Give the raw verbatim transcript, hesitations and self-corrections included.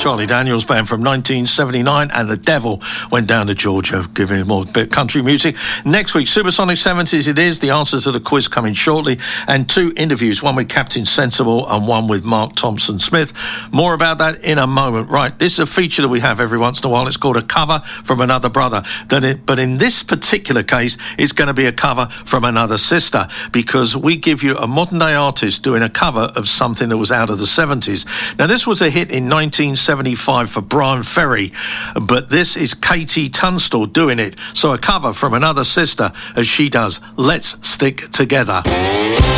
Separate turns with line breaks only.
Charlie Daniels Band from nineteen seventy-nine, and The Devil went down to Georgia, giving him more bit country music. Next week, Supersonic seventies it is. The answers to the quiz coming shortly, and two interviews, one with Captain Sensible and one with Mark Thompson Smith. More about that in a moment. Right, this is a feature that we have every once in a while. It's called A Cover from Another Brother. That it, but in this particular case, it's going to be a cover from another sister, because we give you a modern-day artist doing a cover of something that was out of the seventies. Now, this was a hit in nineteen seventy-five for Brian Ferry, but this is Katie Tunstall doing it. So a cover from another sister as she does Let's Stick Together.